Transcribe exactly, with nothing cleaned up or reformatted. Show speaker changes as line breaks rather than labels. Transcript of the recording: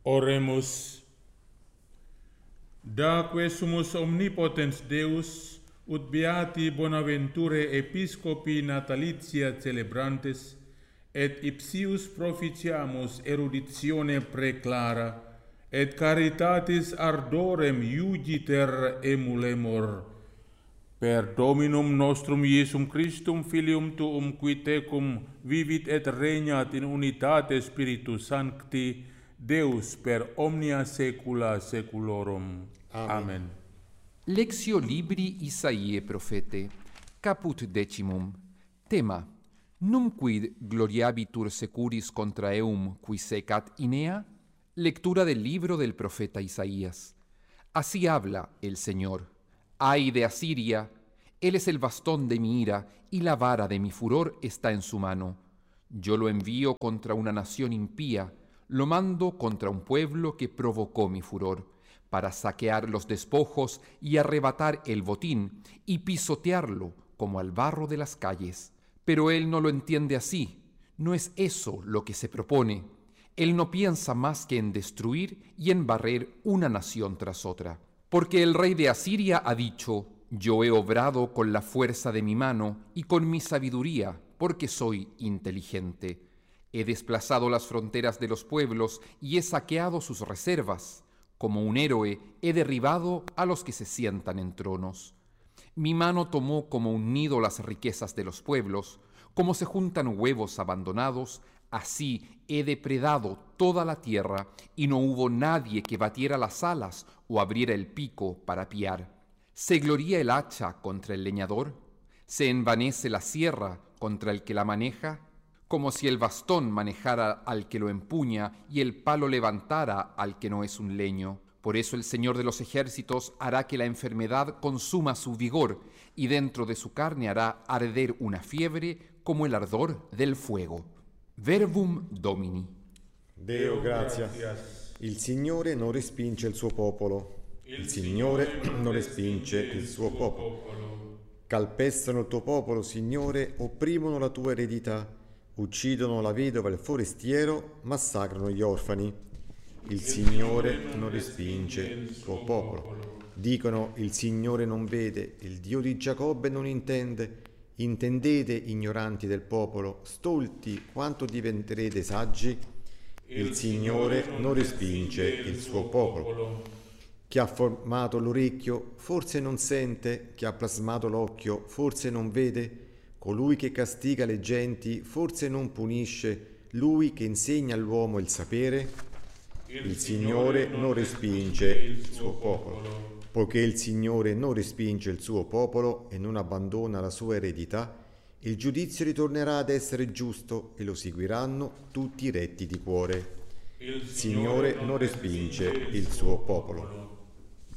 Oremus. Daque sumus omnipotens Deus, ut beati bonaventure episcopi natalitia celebrantes, et ipsius proficiamus eruditione preclara, et caritatis ardorem iugiter emulemur. Per Dominum nostrum Iesum Christum, Filium Tuum, qui tecum vivit et regnat in unitate Spiritus Sancti, Deus per omnia saecula saeculorum. Amen. Amen.
Lectio libri Isaiae profete, caput decimum. Tema: Num quid gloriabitur securis contra eum qui secat Inea? Lectura del libro del profeta Isaías. Así habla el Señor. Ay de Asiria, él es el bastón de mi ira, y la vara de mi furor está en su mano. Yo lo envío contra una nación impía, lo mando contra un pueblo que provocó mi furor, para saquear los despojos y arrebatar el botín, y pisotearlo como al barro de las calles. Pero él no lo entiende así, no es eso lo que se propone. Él no piensa más que en destruir y en barrer una nación tras otra. Porque el rey de Asiria ha dicho: yo he obrado con la fuerza de mi mano y con mi sabiduría, porque soy inteligente. He desplazado las fronteras de los pueblos y he saqueado sus reservas. Como un héroe he derribado a los que se sientan en tronos. Mi mano tomó como un nido las riquezas de los pueblos, como se juntan huevos abandonados, así he depredado toda la tierra, y no hubo nadie que batiera las alas o abriera el pico para piar. ¿Se gloría el hacha contra el leñador? ¿Se envanece la sierra contra el que la maneja? Como si el bastón manejara al que lo empuña y el palo levantara al que no es un leño. Por eso el Señor de los ejércitos hará que la enfermedad consuma su vigor, y dentro de su carne hará arder una fiebre como el ardor del fuego. Verbum Domini.
Deo gratia. Il Signore non respinge il suo popolo. Il Signore non respinge il suo popolo. Calpestano il tuo popolo, Signore, opprimono la tua eredità, uccidono la vedova e il forestiero, massacrano gli orfani. Il Signore non respinge il suo popolo. Dicono: il Signore non vede, il Dio di Giacobbe non intende. Intendete, ignoranti del popolo, stolti, quanto diventerete saggi? Il Signore non respinge il suo popolo. Chi ha formato l'orecchio forse non sente, chi ha plasmato l'occhio forse non vede, colui che castiga le genti forse non punisce, lui che insegna all'uomo il sapere? Il Signore non respinge il suo popolo. Poiché il Signore non respinge il suo popolo e non abbandona la sua eredità, il giudizio ritornerà ad essere giusto e lo seguiranno tutti i retti di cuore. Il Signore non respinge il suo popolo.